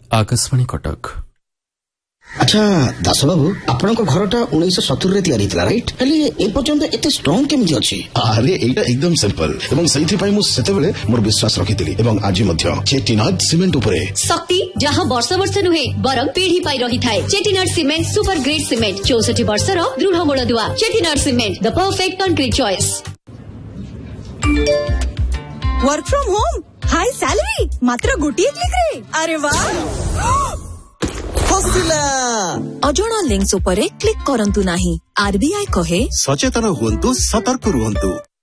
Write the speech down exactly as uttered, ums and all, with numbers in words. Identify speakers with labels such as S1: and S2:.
S1: आकाशवाणी कटक।
S2: अच्छा दास बाबू आपण घरटा उन्नीस सत्तर रे तैयारी थिला राइट हेले ए पर्यंत एते स्ट्रांग केमति अछि?
S3: अरे एटा एकदम सिंपल एवं सही पई मु सेतेबेले मोर विश्वास रखितिली एवं आज मध्य चेटिनाड सीमेंट उपरे
S4: शक्ति जहां वर्ष वर्ष नुहे बरम पीढ़ी पाई रही थाए। Chettinad cement super great cement चौसठ वर्ष रो दृढ़ मूल दुआ। Chettinad cement the perfect concrete choice.
S5: Work from home high salary मात्र गोटिए क्लिक रे। अरे वाह हसिला
S6: अजणा लिंक्स उपरे क्लिक करंतु नाही। आरबीआई कहे
S7: सचेतन हुंतु सतर्क रुहंतु।